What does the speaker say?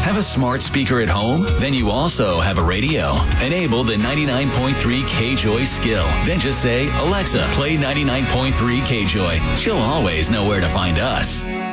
Have a smart speaker at home? Then you also have a radio. Enable the 99.3 KJOY skill. Then just say, Alexa, play 99.3 KJOY. She'll always know where to find us.